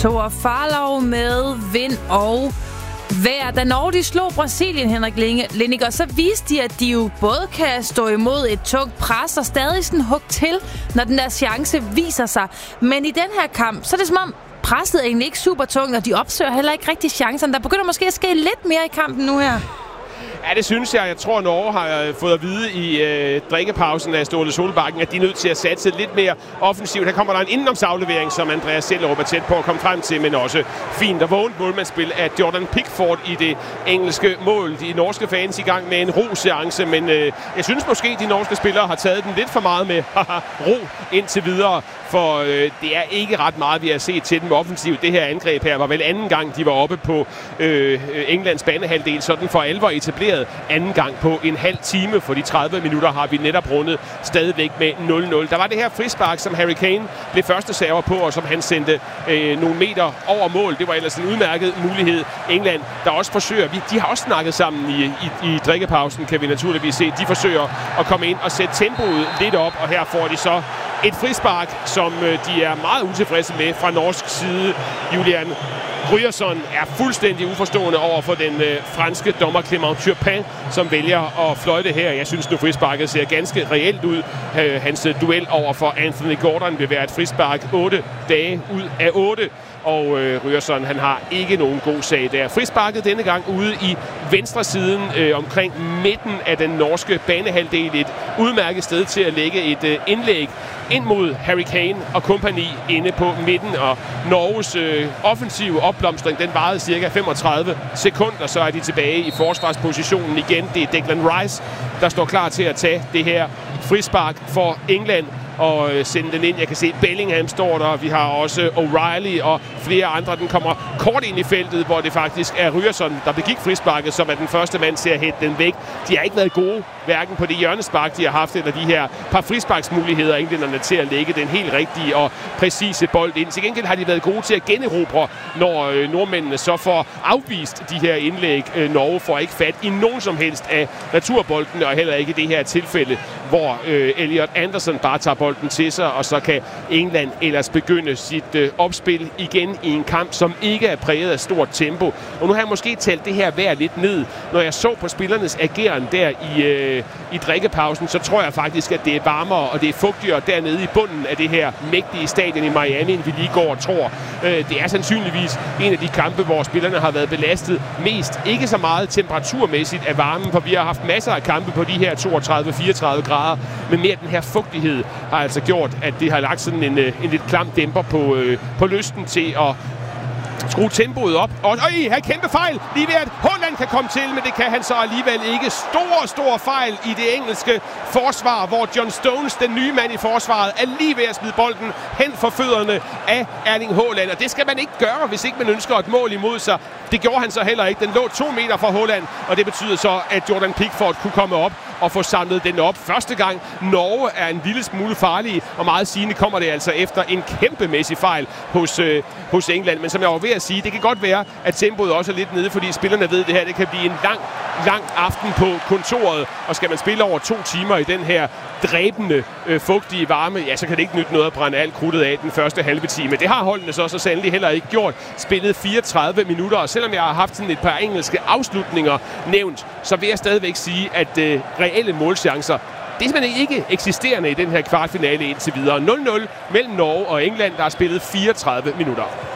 Thor Farlov med vind og vejr. Da Norge de slog Brasilien, Henrik Lindinger, så viste de, at de jo både kan stå imod et tungt pres og stadig sådan hugge til, når den der chance viser sig. Men i den her kamp, så er det som om presset er egentlig ikke super tungt, og de opsøger heller ikke rigtig chancerne. Der begynder måske at ske lidt mere i kampen nu her. Ja, det synes jeg. Jeg tror, Norge har fået at vide i drikkepausen af Ståle Solbakken, at de er nødt til at satse lidt mere offensivt. Her kommer der en indenomsaflevering, som Andreas Sellerup er tæt på at komme frem til, men også fint og vågent målmandsspil af Jordan Pickford i det engelske mål. De norske fans i gang med en ro-seance, men jeg synes måske, de norske spillere har taget den lidt for meget med ro indtil videre. For det er ikke ret meget, vi har set til dem offensivt. Det her angreb her var vel anden gang, de var oppe på Englands banehalvdel, sådan for alvor etableret anden gang på en halv time. For de 30 minutter har vi netop rundet stadigvæk med 0-0. Der var det her frispark, som Harry Kane blev første server på, og som han sendte nogle meter over mål. Det var ellers en udmærket mulighed. England, der også forsøger, de har også snakket sammen i drikkepausen, kan vi naturligvis se. De forsøger at komme ind og sætte tempoet lidt op, og her får de så et frispark, som de er meget utilfredse med fra norsk side. Julian Ryerson er fuldstændig uforstående over for den franske dommer Clément Turpin, som vælger at fløjte her. Jeg synes nu, frisparket ser ganske reelt ud. Hans duel over for Anthony Gordon vil være et frispark 8 dage ud af 8. Og Ryerson, han har ikke nogen god sag der. Frisparket denne gang ude i venstre siden omkring midten af den norske banehalvdel. Et udmærket sted til at lægge et indlæg ind mod Harry Kane og kompagni inde på midten. Og Norges offensive opblomstring, den varede cirka 35 sekunder. Så er de tilbage i forsvarspositionen igen. Det er Declan Rice, der står klar til at tage det her frispark for England og sende den ind. Jeg kan se, Bellingham står der. Vi har også O'Reilly og flere andre. Den kommer kort ind i feltet, hvor det faktisk er Ryerson, der begik frisparket, som er den første mand til at hætte den væk. De har ikke været gode, hverken på det hjørnespark, de har haft, eller de her par frisparksmuligheder, englænderne til at lægge den helt rigtige og præcise bold ind. Til gengæld har de været gode til at generobre, når nordmændene så får afvist de her indlæg. Norge får ikke fat i nogen som helst af returbolden, og heller ikke i det her tilfælde, hvor Elliot Anderson bare tager bolden til sig, og så kan England ellers begynde sit opspil igen i en kamp, som ikke er præget af stort tempo. Og nu har jeg måske talt det her vejr lidt ned. Når jeg så på spillernes ageren der i drikkepausen, så tror jeg faktisk, at det er varmere, og det er fugtigere dernede i bunden af det her mægtige stadion i Miami, end vi lige går og tror. Det er sandsynligvis en af de kampe, hvor spillerne har været belastet mest. Ikke så meget temperaturmæssigt af varmen, for vi har haft masser af kampe på de her 32-34 grader, men mere den her fugtighed har altså gjort, at det har lagt sådan en lidt klam dæmper på lysten til at skrue tempoet op. Og her kæmpe fejl. Lige ved at Haaland kan komme til, men det kan han så alligevel ikke. Stor fejl i det engelske forsvar, hvor John Stones, den nye mand i forsvaret, er lige ved at smide bolden hen for fødderne af Erling Haaland. Og det skal man ikke gøre, hvis ikke man ønsker et mål imod sig. Det gjorde han så heller ikke. Den lå 2 meter fra Haaland, og det betyder så, at Jordan Pickford kunne komme op og få samlet den op. Første gang Norge er en lille smule farlige, og meget sigende kommer det altså efter en kæmpemæssig fejl hos England. Men som jeg var ved at sige, det kan godt være, at tempoet også er lidt nede, fordi spillerne ved det her. Det kan blive en lang aften på kontoret, og skal man spille over 2 timer i den her dræbende, fugtige varme, ja, så kan det ikke nytte noget at brænde alt krudtet af den første halve time. Det har holdene så sandelig heller ikke gjort. Spillet 34 minutter, og selvom jeg har haft sådan et par engelske afslutninger nævnt, så vil jeg stadigvæk sige, at reelle målchancer, det er simpelthen ikke eksisterende i den her kvartfinale indtil videre. 0-0 mellem Norge og England, der har spillet 34 minutter.